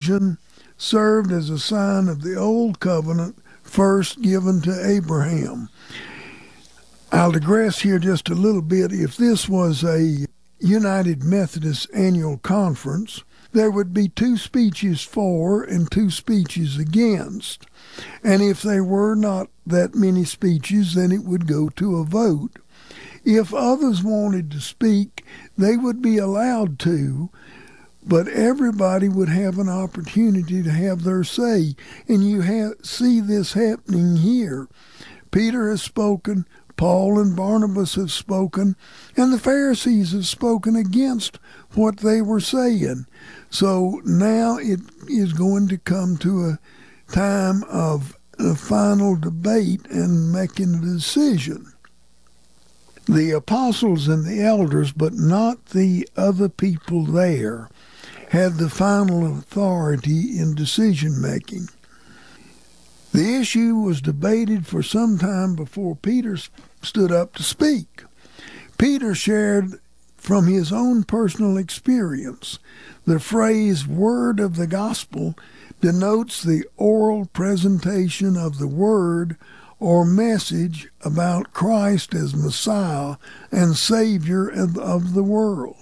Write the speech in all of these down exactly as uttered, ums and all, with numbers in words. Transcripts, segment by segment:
circumcision served as a sign of the old covenant first given to Abraham. I'll digress here just a little bit. If this was a United Methodist annual conference, there would be two speeches for and two speeches against. And if there were not that many speeches, then it would go to a vote. If others wanted to speak, they would be allowed to, but everybody would have an opportunity to have their say. And you have, see this happening here. Peter has spoken, Paul and Barnabas have spoken, and the Pharisees have spoken against what they were saying. So now it is going to come to a time of a final debate and making a decision. The apostles and the elders, but not the other people there, had the final authority in decision-making. The issue was debated for some time before Peter stood up to speak. Peter shared from his own personal experience. The phrase "word of the gospel" denotes the oral presentation of the word or message about Christ as Messiah and Savior of the world.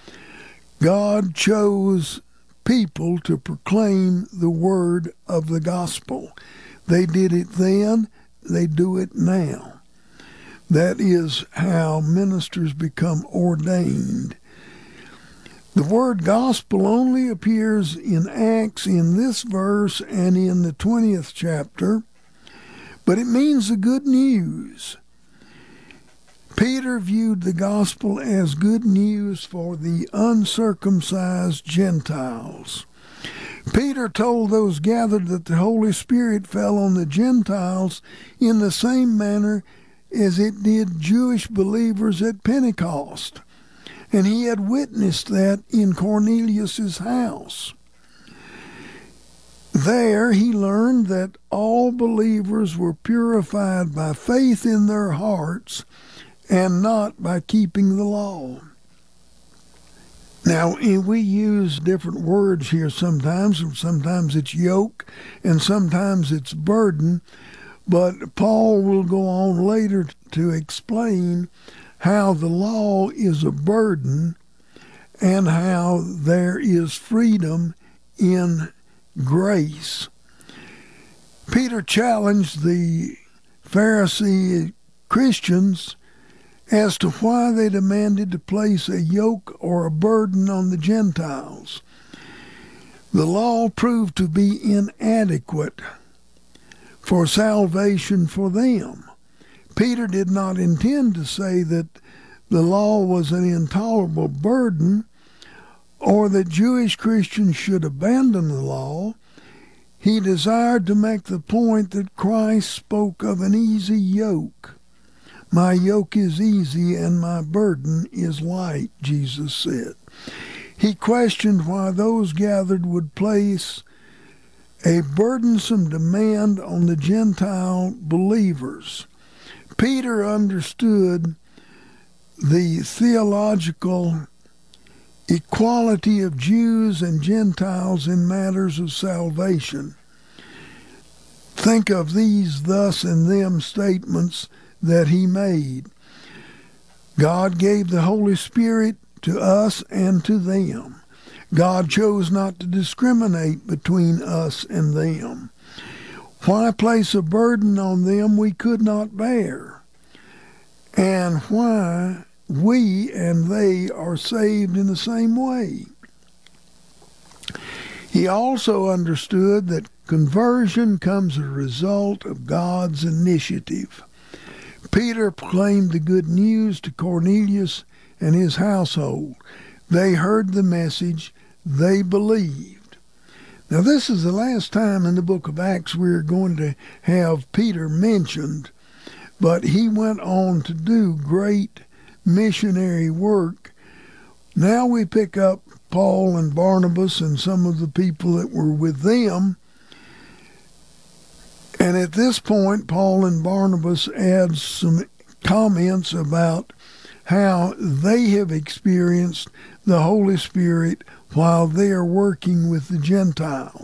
God chose people to proclaim the word of the gospel. They did it then, they do it now. That is how ministers become ordained. The word gospel only appears in Acts in this verse and in the twentieth chapter, but it means the good news. Peter viewed the gospel as good news for the uncircumcised Gentiles. Peter told those gathered that the Holy Spirit fell on the Gentiles in the same manner as it did Jewish believers at Pentecost, and he had witnessed that in Cornelius' house. There he learned that all believers were purified by faith in their hearts and not by keeping the law. Now, we use different words here sometimes. Sometimes it's yoke and sometimes it's burden. But Paul will go on later to explain how the law is a burden and how there is freedom in grace. Peter challenged the Pharisee Christians as to why they demanded to place a yoke or a burden on the Gentiles. The law proved to be inadequate for salvation for them. Peter did not intend to say that the law was an intolerable burden or that Jewish Christians should abandon the law. He desired to make the point that Christ spoke of an easy yoke. My yoke is easy and my burden is light, Jesus said. He questioned why those gathered would place a burdensome demand on the Gentile believers. Peter understood the theological equality of Jews and Gentiles in matters of salvation. Think of these thus and them statements that he made. God gave the Holy Spirit to us and to them. God chose not to discriminate between us and them. Why place a burden on them we could not bear? And why we and they are saved in the same way? He also understood that conversion comes as a result of God's initiative. Peter proclaimed the good news to Cornelius and his household. They heard the message. They believed. Now, this is the last time in the book of Acts we're going to have Peter mentioned, but he went on to do great missionary work. Now we pick up Paul and Barnabas and some of the people that were with them. And at this point, Paul and Barnabas add some comments about how they have experienced the Holy Spirit while they are working with the Gentiles.